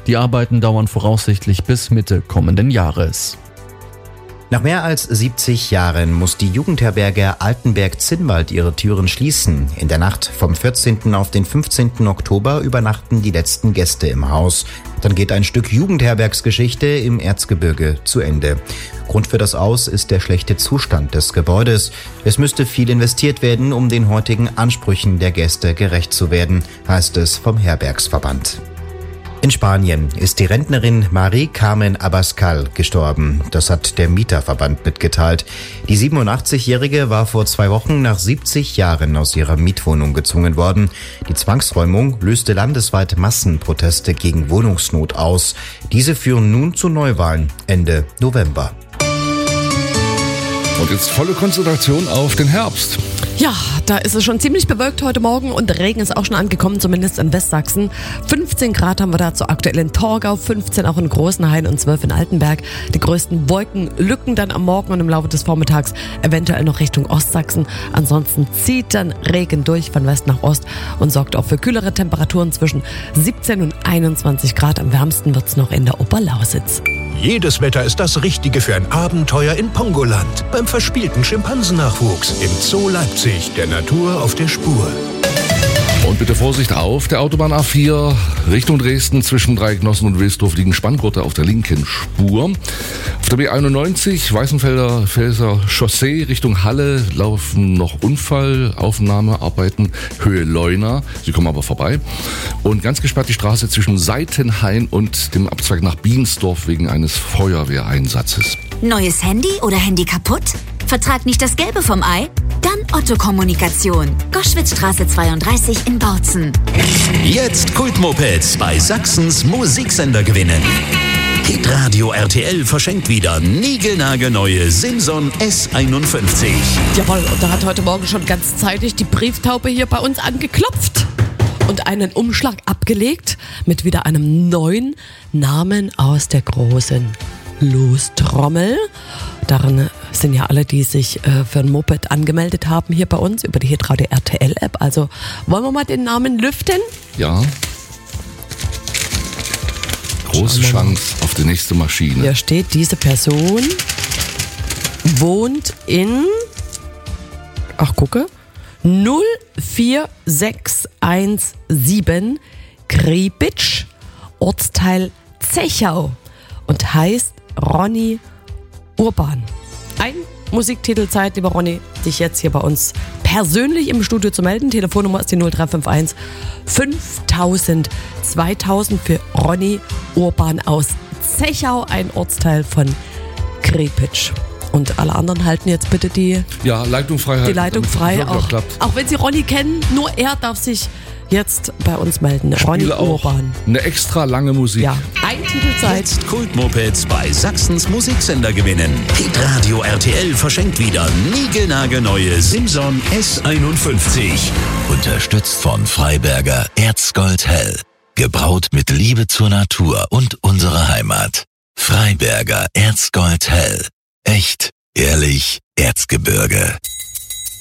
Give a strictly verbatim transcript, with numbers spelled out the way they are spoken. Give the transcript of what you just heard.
Die Arbeiten dauern voraussichtlich bis Mitte kommenden Jahres. Nach mehr als siebzig Jahren muss die Jugendherberge Altenberg-Zinnwald ihre Türen schließen. In der Nacht vom vierzehnten auf den fünfzehnten Oktober übernachten die letzten Gäste im Haus. Dann geht ein Stück Jugendherbergsgeschichte im Erzgebirge zu Ende. Grund für das Aus ist der schlechte Zustand des Gebäudes. Es müsste viel investiert werden, um den heutigen Ansprüchen der Gäste gerecht zu werden, heißt es vom Herbergsverband. In Spanien ist die Rentnerin Marie Carmen Abascal gestorben. Das hat der Mieterverband mitgeteilt. Die siebenundachtzigjährige war vor zwei Wochen nach siebzig Jahren aus ihrer Mietwohnung gezwungen worden. Die Zwangsräumung löste landesweit Massenproteste gegen Wohnungsnot aus. Diese führen nun zu Neuwahlen Ende November. Und jetzt volle Konzentration auf den Herbst. Ja, da ist es schon ziemlich bewölkt heute Morgen und Regen ist auch schon angekommen, zumindest in Westsachsen. fünfzehn Grad haben wir dazu aktuell in Torgau, fünfzehn auch in Großenhain und zwölf in Altenberg. Die größten Wolkenlücken dann am Morgen und im Laufe des Vormittags eventuell noch Richtung Ostsachsen. Ansonsten zieht dann Regen durch von West nach Ost und sorgt auch für kühlere Temperaturen zwischen siebzehn und einundzwanzig Grad. Am wärmsten wird's noch in der Oberlausitz. Jedes Wetter ist das Richtige für ein Abenteuer in Pongoland. Beim verspielten Schimpansennachwuchs im Zoo Leipzig, der Natur auf der Spur. Und bitte Vorsicht auf der Autobahn A vier Richtung Dresden zwischen Dreiecknossen und Wilsdorf liegen Spanngurte auf der linken Spur. Auf der B einundneunzig Weißenfelder Felser Chaussee Richtung Halle laufen noch Unfallaufnahmearbeiten Höhe Leuna. Sie kommen aber vorbei. Und ganz gesperrt die Straße zwischen Seitenhain und dem Abzweig nach Biensdorf wegen eines Feuerwehreinsatzes. Neues Handy oder Handy kaputt? Vertrag nicht das Gelbe vom Ei? Dann Otto Kommunikation. Goschwitzstraße zweiunddreißig in Bautzen. Jetzt Kultmopeds bei Sachsens Musiksender gewinnen. Hitradio R T L verschenkt wieder niegelnagelneue Simson S einundfünfzig. Jawohl, und da hat heute Morgen schon ganz zeitig die Brieftaube hier bei uns angeklopft und einen Umschlag abgelegt mit wieder einem neuen Namen aus der großen Lostrommel. Darin sind ja alle, die sich äh, für ein Moped angemeldet haben, hier bei uns über die Hitradio R T L-App. Also wollen wir mal den Namen lüften? Ja. Große Chance auf die nächste Maschine. Hier steht, diese Person wohnt in, ach gucke, null vier sechs eins sieben Kriepitsch, Ortsteil Zechau und heißt Ronny Urban. Ein Musiktitelzeit, lieber Ronny, dich jetzt hier bei uns persönlich im Studio zu melden. Telefonnummer ist die null drei fünf eins fünftausend zweitausend für Ronny Urban aus Zechau, ein Ortsteil von Kriepitsch. Und alle anderen halten jetzt bitte die, ja, Leitung frei. Die Leitung frei. Auch, auch wenn Sie Ronny kennen, nur er darf sich jetzt bei uns melden. Ronny Urban. Eine extra lange Musik. Ja, ein Titelzeit. Jetzt Kultmopeds bei Sachsens Musiksender gewinnen. Hitradio R T L verschenkt wieder niegelnagelneue Simson S einundfünfzig. Unterstützt von Freiberger Erzgold Hell. Gebraut mit Liebe zur Natur und unserer Heimat. Freiberger Erzgold Hell. Echt, ehrlich, Erzgebirge.